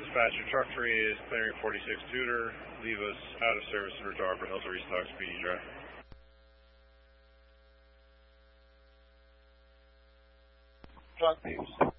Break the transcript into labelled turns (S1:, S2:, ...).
S1: Dispatcher, truck 3 is clearing 46 Tudor. Leave us out of service in regard for Hilton Restock Speedy Drive.
S2: Truck News.